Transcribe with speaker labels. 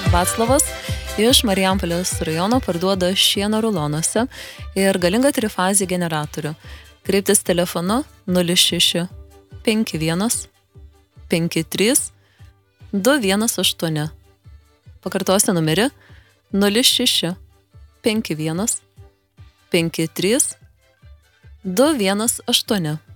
Speaker 1: Vaclavas iš Marijampolės rajono parduoda šieno rulonuose ir galingą trifazį generatorių. Kreiptis telefonu 06 51 53 218. Pakartosiu numerį 06 51 53 218.